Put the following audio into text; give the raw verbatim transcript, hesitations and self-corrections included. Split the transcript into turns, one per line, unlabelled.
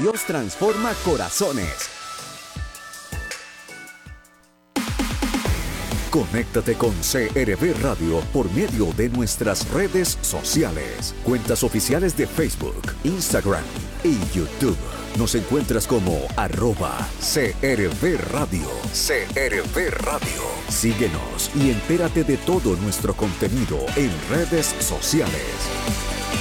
Dios transforma corazones. Conéctate con C R V Radio por medio de nuestras redes sociales, cuentas oficiales de Facebook, Instagram y YouTube. Nos encuentras como arroba C R V Radio. C R V Radio. Síguenos y entérate de todo nuestro contenido en redes sociales.